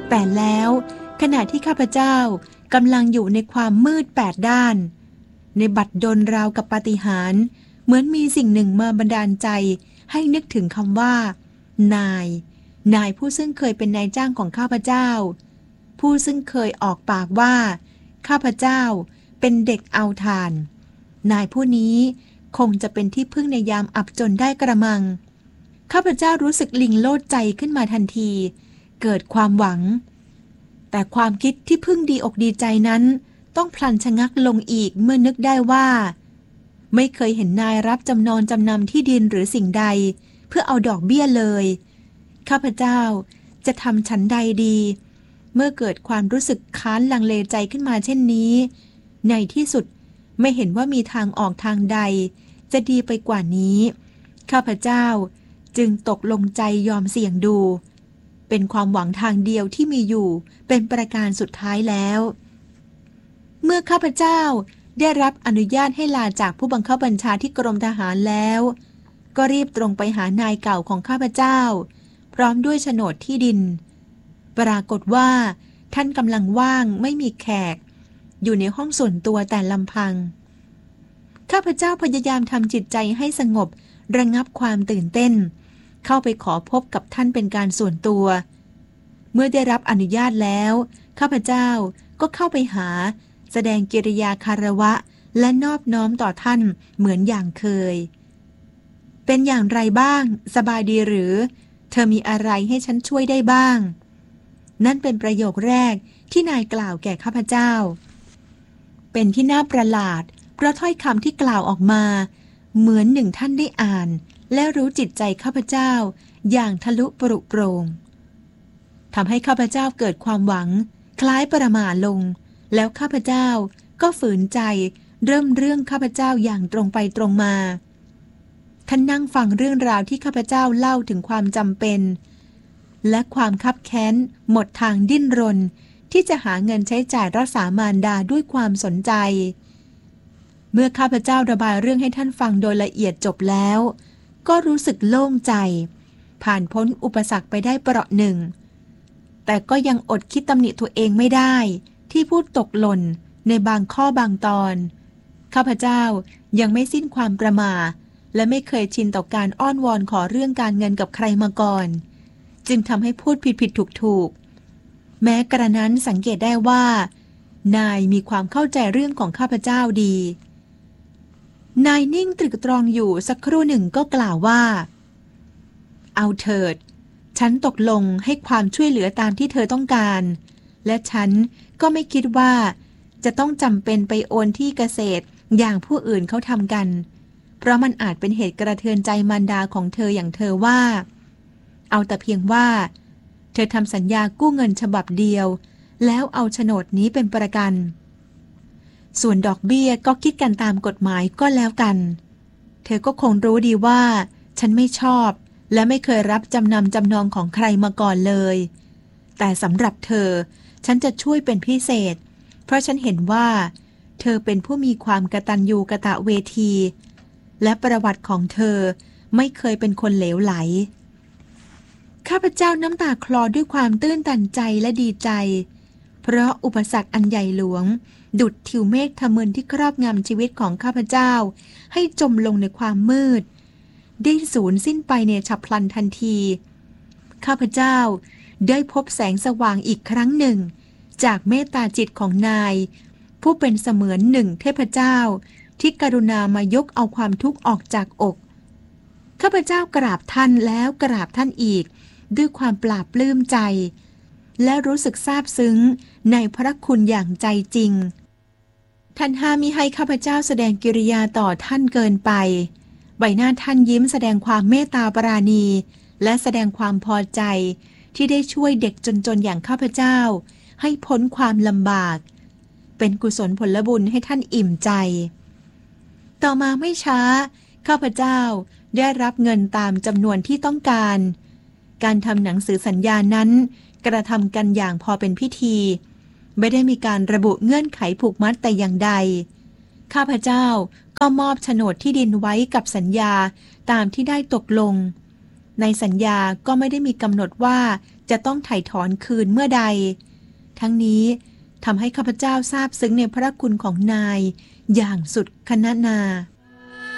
แต่แล้วขณะที่ข้าพเจ้ากำลังอยู่ในความมืด8ด้านในบัดดลราวกับปาฏิหาริย์เหมือนมีสิ่งหนึ่งมาบันดาลใจให้นึกถึงคำว่านายผู้ซึ่งเคยเป็นนายจ้างของข้าพเจ้าผู้ซึ่งเคยออกปากว่าข้าพเจ้าเป็นเด็กเอาทานนายผู้นี้คงจะเป็นที่พึ่งในยามอับจนได้กระมังข้าพเจ้ารู้สึกลิงโลดใจขึ้นมาทันทีเกิดความหวังแต่ความคิดที่พึ่งดีอกดีใจนั้นต้องพลันชะงักลงอีกเมื่อนึกได้ว่าไม่เคยเห็นนายรับจำนำที่ดินหรือสิ่งใดเพื่อเอาดอกเบี้ยเลยข้าพเจ้าจะทำฉันใดดีเมื่อเกิดความรู้สึกค้านลังเลใจขึ้นมาเช่นนี้ในที่สุดไม่เห็นว่ามีทางออกทางใดจะดีไปกว่านี้ข้าพเจ้าจึงตกลงใจยอมเสี่ยงดูเป็นความหวังทางเดียวที่มีอยู่เป็นประการสุดท้ายแล้วเมื่อข้าพเจ้าได้รับอนุญาตให้ลาจากผู้บังคับบัญชาที่กรมทหารแล้วก็รีบตรงไปหานายเก่าของข้าพเจ้าพร้อมด้วยโฉนดที่ดินปรากฏว่าท่านกำลังว่างไม่มีแขกอยู่ในห้องส่วนตัวแต่ลำพังข้าพเจ้าพยายามทำจิตใจให้สงบระงับความตื่นเต้นเข้าไปขอพบกับท่านเป็นการส่วนตัวเมื่อได้รับอนุญาตแล้วข้าพเจ้าก็เข้าไปหาแสดงกิริยาคารวะและนอบน้อมต่อท่านเหมือนอย่างเคยเป็นอย่างไรบ้างสบายดีหรือเธอมีอะไรให้ฉันช่วยได้บ้างนั่นเป็นประโยคแรกที่นายกล่าวแก่ข้าพเจ้าเป็นที่น่าประหลาดเพราะถ้อยคำที่กล่าวออกมาเหมือนหนึ่งท่านได้อ่านและรู้จิตใจข้าพเจ้าอย่างทะลุปรุโปร่งทำให้ข้าพเจ้าเกิดความหวังคล้ายประหม่าลงแล้วข้าพเจ้าก็ฝืนใจเริ่มเรื่องข้าพเจ้าอย่างตรงไปตรงมาท่านนั่งฟังเรื่องราวที่ข้าพเจ้าเล่าถึงความจำเป็นและความคับแค้นหมดทางดิ้นรนที่จะหาเงินใช้จ่ายรักษามารดาด้วยความสนใจเมื่อข้าพเจ้าระบายเรื่องให้ท่านฟังโดยละเอียดจบแล้วก็รู้สึกโล่งใจผ่านพ้นอุปสรรคไปได้เปราะหนึ่งแต่ก็ยังอดคิดตำหนิตัวเองไม่ได้ที่พูดตกหล่นในบางข้อบางตอนข้าพเจ้ายังไม่สิ้นความประหม่าและไม่เคยชินต่อการอ้อนวอนขอเรื่องการเงินกับใครมาก่อนจึงทำให้พูดผิดถูกแม้กระนั้นสังเกตได้ว่านายมีความเข้าใจเรื่องของข้าพเจ้าดีนายนิ่งตรึกตรองอยู่สักครู่หนึ่งก็กล่าวว่าเอาเถิดฉันตกลงให้ความช่วยเหลือตามที่เธอต้องการและฉันก็ไม่คิดว่าจะต้องจำเป็นไปโอนที่เกษตรอย่างผู้อื่นเขาทำกันเพราะมันอาจเป็นเหตุกระเทือนใจมารดาของเธออย่างเธอว่าเอาแต่เพียงว่าเธอทำสัญญากู้เงินฉบับเดียวแล้วเอาโฉนดนี้เป็นประกันส่วนดอกเบี้ยก็คิดกันตามกฎหมายก็แล้วกันเธอก็คงรู้ดีว่าฉันไม่ชอบและไม่เคยรับจำนองของใครมาก่อนเลยแต่สำหรับเธอฉันจะช่วยเป็นพิเศษเพราะฉันเห็นว่าเธอเป็นผู้มีความกตัญญูกตเวทีและประวัติของเธอไม่เคยเป็นคนเหลวไหลข้าพเจ้าน้ำตาคลอด้วยความตื้นตันใจและดีใจเพราะอุปสรรคอันใหญ่หลวงดุจทิวเมฆทะมึนที่ครอบงำชีวิตของข้าพเจ้าให้จมลงในความมืดได้สูญสิ้นไปในฉับพลันทันทีข้าพเจ้าได้พบแสงสว่างอีกครั้งหนึ่งจากเมตตาจิตของนายผู้เป็นเสมือนหนึ่งเทพเจ้าที่กรุณามายกเอาความทุกข์ออกจากอกข้าพเจ้ากราบท่านแล้วกราบท่านอีกด้วยความปลาบปลื้มใจและรู้สึกซาบซึ้งในพระคุณอย่างใจจริงท่านห้ามมิให้ข้าพเจ้าแสดงกิริยาต่อท่านเกินไปใบหน้าท่านยิ้มแสดงความเมตตาปราณีและแสดงความพอใจที่ได้ช่วยเด็กจนๆอย่างข้าพเจ้าให้พ้นความลำบากเป็นกุศลผลบุญให้ท่านอิ่มใจต่อมาไม่ช้าข้าพเจ้าได้รับเงินตามจำนวนที่ต้องการการทำหนังสือสัญญานั้นกระทำกันอย่างพอเป็นพิธีไม่ได้มีการระบุเงื่อนไขผูกมัดแต่อย่างใดข้าพเจ้าก็มอบโฉนดที่ดินไว้กับสัญญาตามที่ได้ตกลงในสัญญาก็ไม่ได้มีกำหนดว่าจะต้องไถ่ถอนคืนเมื่อใดทั้งนี้ทำให้ข้าพเจ้าซาบซึ้งในพระคุณของนายอย่างสุดคณนา